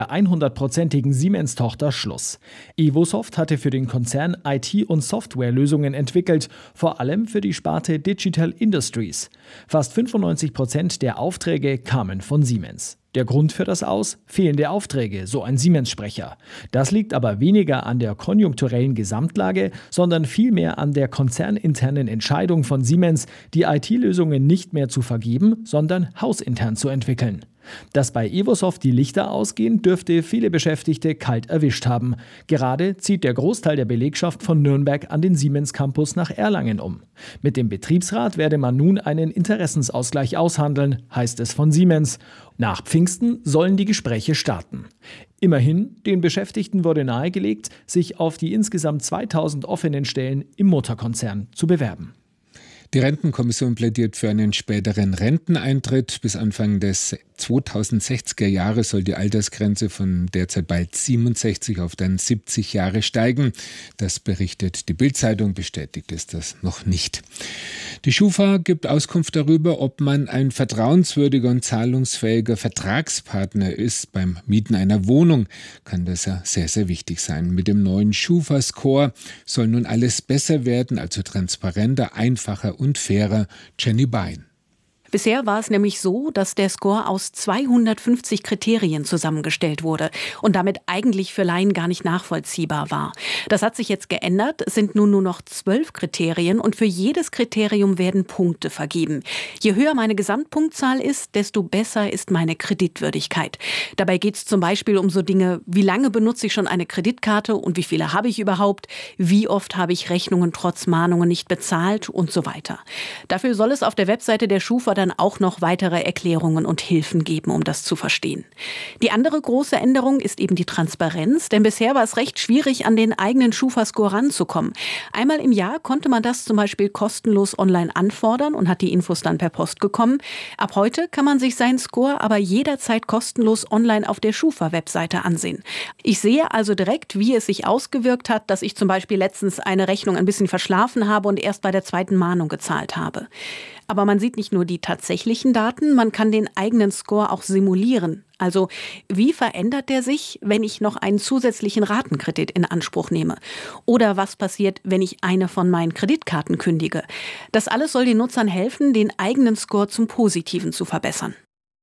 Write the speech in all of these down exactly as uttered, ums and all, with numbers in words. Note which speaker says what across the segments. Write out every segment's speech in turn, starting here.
Speaker 1: hundertprozentigen Siemens-Tochter Schluss. Evosoft hatte für den Konzern I T- und Softwarelösungen entwickelt, vor allem für die Sparte Digital Industries. Fast fünfundneunzig Prozent der Aufträge kamen von Siemens. Der Grund für das Aus? Fehlende Aufträge, so ein Siemens-Sprecher. Das liegt aber weniger an der konjunkturellen Gesamtlage, sondern vielmehr an der konzerninternen Entscheidung von Siemens, die I T-Lösungen nicht mehr zu vergeben, sondern hausintern zu entwickeln. Dass bei Evosoft die Lichter ausgehen, dürfte viele Beschäftigte kalt erwischt haben. Gerade zieht der Großteil der Belegschaft von Nürnberg an den Siemens-Campus nach Erlangen um. Mit dem Betriebsrat werde man nun einen Interessensausgleich aushandeln, heißt es von Siemens. Nach Pfingsten sollen die Gespräche starten. Immerhin, den Beschäftigten wurde nahegelegt, sich auf die insgesamt zweitausend offenen Stellen im Mutterkonzern zu bewerben.
Speaker 2: Die Rentenkommission plädiert für einen späteren Renteneintritt. Bis Anfang des zweitausendsechziger Jahre soll die Altersgrenze von derzeit bald siebenundsechzig auf dann siebzig Jahre steigen. Das berichtet die Bild-Zeitung, bestätigt ist das noch nicht. Die Schufa gibt Auskunft darüber, ob man ein vertrauenswürdiger und zahlungsfähiger Vertragspartner ist. Beim Mieten einer Wohnung kann das ja sehr, sehr wichtig sein. Mit dem neuen Schufa-Score soll nun alles besser werden, also transparenter, einfacher und fairer. Jenny Bein.
Speaker 3: Bisher war es nämlich so, dass der Score aus zweihundertfünfzig Kriterien zusammengestellt wurde und damit eigentlich für Laien gar nicht nachvollziehbar war. Das hat sich jetzt geändert. Es sind nun nur noch zwölf Kriterien und für jedes Kriterium werden Punkte vergeben. Je höher meine Gesamtpunktzahl ist, desto besser ist meine Kreditwürdigkeit. Dabei geht es zum Beispiel um so Dinge, wie lange benutze ich schon eine Kreditkarte und wie viele habe ich überhaupt, wie oft habe ich Rechnungen trotz Mahnungen nicht bezahlt und so weiter. Dafür soll es auf der Webseite der Schufa dann auch noch weitere Erklärungen und Hilfen geben, um das zu verstehen. Die andere große Änderung ist eben die Transparenz, denn bisher war es recht schwierig, an den eigenen Schufa-Score ranzukommen. Einmal im Jahr konnte man das zum Beispiel kostenlos online anfordern und hat die Infos dann per Post bekommen. Ab heute kann man sich seinen Score aber jederzeit kostenlos online auf der Schufa-Webseite ansehen. Ich sehe also direkt, wie es sich ausgewirkt hat, dass ich zum Beispiel letztens eine Rechnung ein bisschen verschlafen habe und erst bei der zweiten Mahnung gezahlt habe. Aber man sieht nicht nur die tatsächlichen Daten, man kann den eigenen Score auch simulieren. Also wie verändert der sich, wenn ich noch einen zusätzlichen Ratenkredit in Anspruch nehme? Oder was passiert, wenn ich eine von meinen Kreditkarten kündige? Das alles soll den Nutzern helfen, den eigenen Score zum Positiven zu verbessern.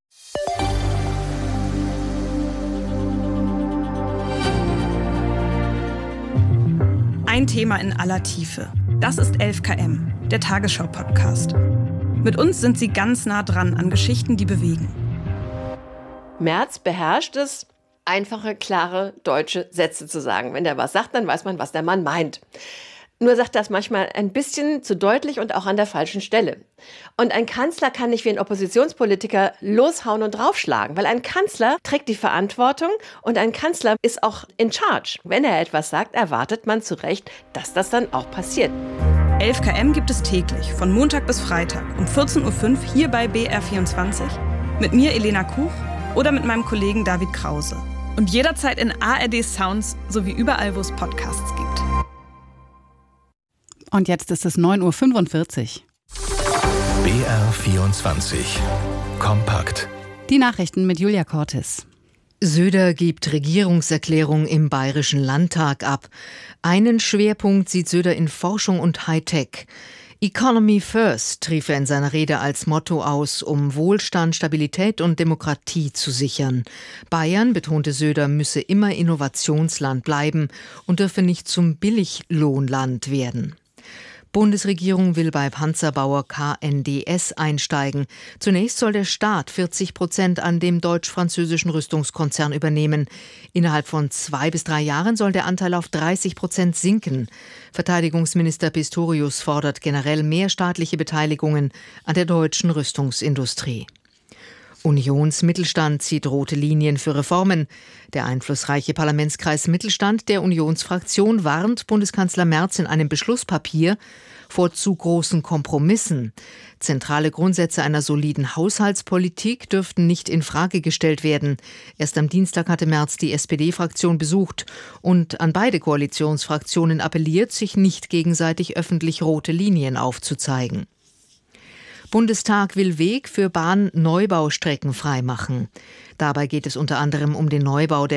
Speaker 4: Ein Thema in aller Tiefe. Das ist elf Kilometer, der Tagesschau-Podcast. Mit uns sind Sie ganz nah dran an Geschichten, die bewegen.
Speaker 5: Merz beherrscht es, einfache, klare deutsche Sätze zu sagen. Wenn der was sagt, dann weiß man, was der Mann meint. Nur sagt das manchmal ein bisschen zu deutlich und auch an der falschen Stelle. Und ein Kanzler kann nicht wie ein Oppositionspolitiker loshauen und draufschlagen, weil ein Kanzler trägt die Verantwortung und ein Kanzler ist auch in charge. Wenn er etwas sagt, erwartet man zu Recht, dass das dann auch passiert.
Speaker 4: elf Kilometer gibt es täglich, von Montag bis Freitag um vierzehn Uhr fünf hier bei B R vierundzwanzig. Mit mir Elena Kuch oder mit meinem Kollegen David Krause. Und jederzeit in A R D Sounds sowie überall, wo es Podcasts gibt.
Speaker 6: Und jetzt ist es neun Uhr fünfundvierzig.
Speaker 7: B R vierundzwanzig. Kompakt.
Speaker 6: Die Nachrichten mit Julia Cortis.
Speaker 8: Söder gibt Regierungserklärung im Bayerischen Landtag ab. Einen Schwerpunkt sieht Söder in Forschung und Hightech. Economy First rief er in seiner Rede als Motto aus, um Wohlstand, Stabilität und Demokratie zu sichern. Bayern, betonte Söder, müsse immer Innovationsland bleiben und dürfe nicht zum Billiglohnland werden. Bundesregierung will bei Panzerbauer K N D S einsteigen. Zunächst soll der Staat vierzig Prozent an dem deutsch-französischen Rüstungskonzern übernehmen. Innerhalb von zwei bis drei Jahren soll der Anteil auf dreißig Prozent sinken. Verteidigungsminister Pistorius fordert generell mehr staatliche Beteiligungen an der deutschen Rüstungsindustrie. Unionsmittelstand zieht rote Linien für Reformen. Der einflussreiche Parlamentskreis Mittelstand der Unionsfraktion warnt Bundeskanzler Merz in einem Beschlusspapier vor zu großen Kompromissen. Zentrale Grundsätze einer soliden Haushaltspolitik dürften nicht in Frage gestellt werden. Erst am Dienstag hatte Merz die S P D-Fraktion besucht und an beide Koalitionsfraktionen appelliert, sich nicht gegenseitig öffentlich rote Linien aufzuzeigen. Bundestag will Weg für Bahnneubau-Strecken freimachen. Dabei geht es unter anderem um den Neubau der